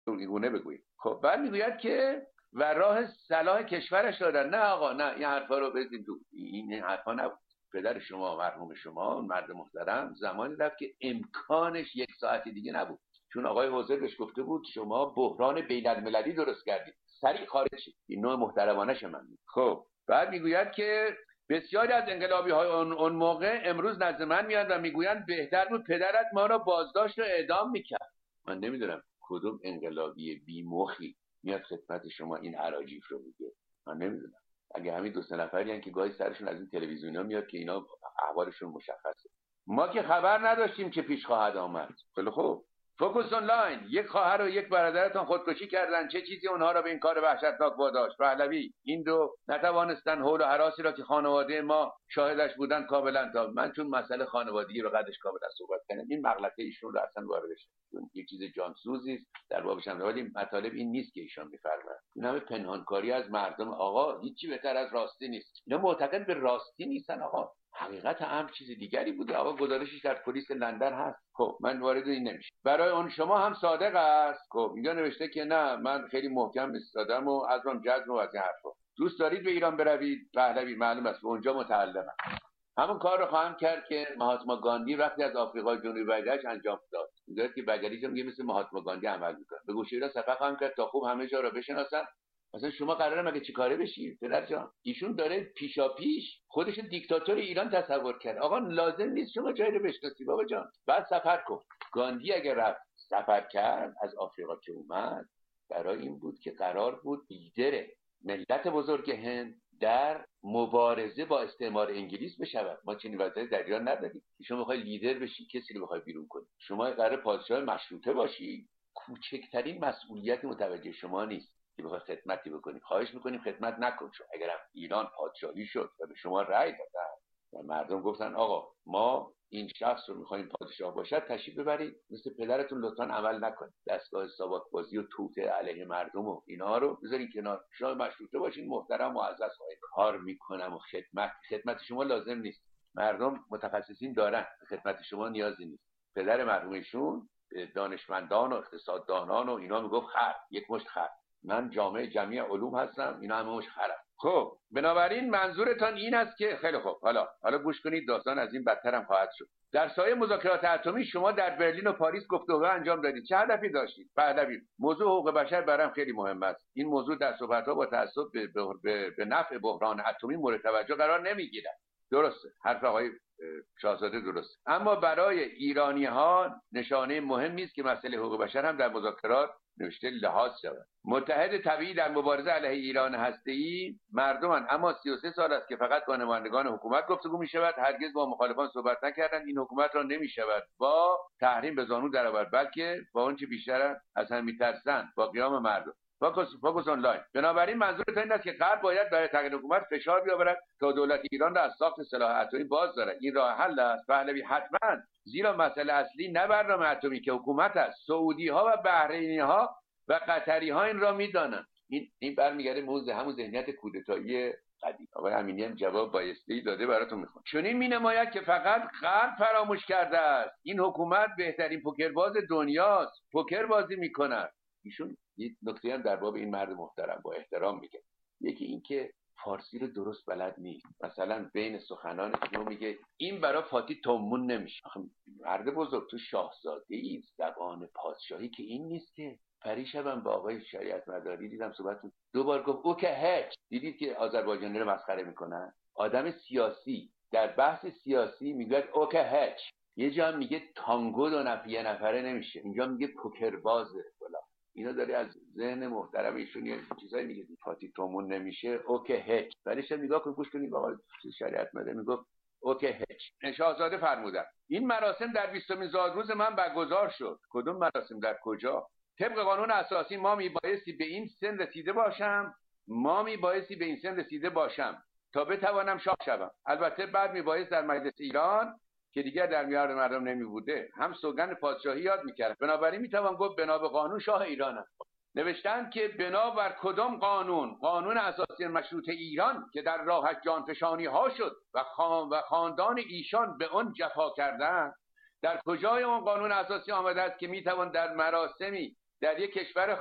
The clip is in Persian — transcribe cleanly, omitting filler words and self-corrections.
این گونه بگویید. خب بعد میگوید که و راه صلاح کشورش دادن. نه آقا نه، این حرفا رو بزنید تو، این حرفا نبود. پدر شما مرحوم شما مرد محترم زمانی رفت که امکانش یک ساعت دیگه نبود، چون آقای حوزر بهش گفته بود شما بحران بین المللی درست کردید، سریع خارج شید. این نوع محترمانه من. خب بعد میگوید که بسیاری از انقلابی های اون موقع امروز نزد من میاد و میگویند بهتر بود پدرت ما را بازداشت و اعدام میکرد. من نمیدونم کدوم انقلابی بیمخی میاد خدمت شما این اراجیف رو میگه. من نمیدونم. اگه همین دو سه نفری که گاهی سرشون از این تلویزیونا میاد که اینا احوالشون مشخصه، ما که خبر نداشتیم چه پیش خواهد آمد. خیلی خوب، فوکوس آنلاین، یک خواهر و یک برادرتان خودکشی کردن، چه چیزی اونها را به این کار وحشتناک واداشت؟ پهلوی، این دو نتوانستن حول و هراسی را که خانواده ما شاهدش بودن کاملا تا من چون مسئله خانوادگی رو قدش کاملا صحبت کردم، این مغلطه ایشون رو اصلا واردش چون یک چیز جانسوزی است در بابش هم، ولی مطالب این نیست که ایشان میفرمایند. این همه پنهانکاری از مردم آقا، هیچی بهتر از راستی نیست. اینا معتقد به راستی نیستن آقا، حقیقت امر چیز دیگری بوده. آقا گزارشش در پلیس لندن هست. خب من وارد این نمیشه. برای اون شما هم صادق است. خب اینجا نوشته که نه من خیلی محکم ایستادم و از اون جزم و از این حرفا. دوست دارید به ایران بروید؟ پهلوی معلوم است اونجا متعلمم. همون کار رو خواهم کرد که مهاتما گاندی وقتی از آفریقای جنوبی برگشت انجام داد. میگه که بگریش میگه مثل مهاتما گاندی عمل میکنه. به گوشه را سفر خواهم کرد تا خوب همه جا را بشناسن. مثلا شما قراره مگه چیکاره بشی پدر جان؟ ایشون داره پیشاپیش خودش دیکتاتور ایران تصور کرد. آقا لازم نیست شما جایی رو بشناسی بابا جان. بعد سفر کن. گاندی اگر رفت سفر کرد از آفریقا که اومد، برای این بود که قرار بود لیدر ملت بزرگ هند در مبارزه با استعمار انگلیس بشود. ما چنین وضعیتی در ایران نداریم. شما میخوای لیدر بشی، کسی رو میخوای بیرون کنی، شما قراره پادشاه مشروطه باشی، کوچکترین مسئولیت متوجه شما نیست که بخوای خدمتی بکنی. خواهش میکنیم خدمت نکن. چون اگر ایران پادشاهی شد و به شما رأی دادن و مردم گفتن آقا ما این شخص رو میخوایم پادشاه باشد، تشریف ببرید مثل پدرتون لطفا عمل نکنید. دستگاه ساواک بازی و توته علیه مردم و اینا رو بذارین کنار. شما مشروطه باشین، محترم معزز خواهید کار میکنم و خدمت شما لازم نیست. مردم متخصصین دارن، خدمت شما نیازی نیست. پدر مرحومشون دانشمندان و اقتصاددانان و اینا میگفت خر، یک مشت خر. من جامعه جمعی علوم هستم، اینا همه مشت خرم. خب بنابراین منظورتان این است که خیلی خوب، حالا گوش کنید، داستان از این بدتر هم خواهد شد. در سایه مذاکرات اتمی شما در برلین و پاریس گفتگو انجام دادید. چه هدفی داشتید؟ پهلوی، موضوع حقوق بشر برام خیلی مهم است. این موضوع در صحبت‌ها با تعصب به نفع بحران اتمی مورد توجه قرار نمیگیرد. درسته، حرف آقای شاهزاده درست، اما برای ایرانی ها نشانه مهمی است که مسئله حقوق بشر هم در مذاکرات نوشته لحاظ شود. متحد طبیعی در مبارزه علیه ایران هسته‌ای مردمان، اما 33 سال است که فقط با نمایندگان حکومت گفتگو می شود. هرگز با مخالفان صحبت نکردند. این حکومت را نمی شود با تحریم به زانو درآورد، بلکه با آنچه بیشتر از هم می‌ترسند، با قیام مردم. فوکوس آنلاین. بنابراین منظورت این است که غرب باید برای تغییر حکومت فشار بیاورد تا دولت ایران را از ساخت سلاح اتمی باز دارد. این راه حل است. پهلوی حتما، زیرا مسئله اصلی نه برنامه اتمی که حکومت است. سعودی ها و بحرینی ها و قطری ها این را میدانند. این برمیگرده موضوع همون ذهنیت کودتایی قدیم. آقای امینی هم جواب بایستی داده، براتون میخونم. چون این مینماید که فقط غرب فراموش کرده است. این حکومت بهترین پوکرباز دنیاست. پوکر بازی میکند. ایشون یک نکته هم در باب این مرد محترم با احترام میگه. یکی این که فارسی رو درست بلد نیست. مثلا بین سخنان اینو میگه این برای فاتی تومون نمیشه. مرد بزرگ، تو شاهزاده ای، زبان پادشاهی که این نیست که. پریشبم با آقای شریعت مداری دیدم صحبت دو بار گفت او که هچ. دیدید که آذربایجانی رو مسخره میکنن؟ آدم سیاسی در بحث سیاسی میگه او که هچ. یه جا میگه تانگو یه نفره نمیشه، اینجا میگه پوکربازه. اینا داره از ذهن محترم ایشون یه چیزایی میگه. فاتی تومون نمیشه، اوکی هچ. ولی شما نگاه کن، گوش کنید آقا شریعت مداری میگفت اوکی هچ. شاهزاده فرمودن این مراسم در 20مین زادروز من برگزار شد. کدوم مراسم؟ در کجا؟ طبق قانون اساسی ما میبایستی به این سن رسیده باشم تا بتوانم شاه شوم. البته بعد میبایست در مجلس ایران که دیگر در میان مردم نمی بوده هم سوگند پادشاهی یاد میکرد. بنابراین میتوان گفت بنا به قانون شاه ایرانم. نوشتن که بنا بر کدام قانون؟ قانون اساسی مشروط ایران که در راهش جانفشانی ها شد و خاندان ایشان به آن جفا کردند. در کجای اون قانون اساسی آمده است که میتوان در مراسمی در یک کشور